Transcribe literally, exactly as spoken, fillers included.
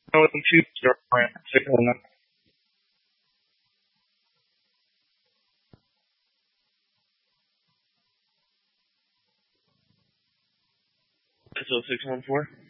Oh, two zero six one nine. So six one four.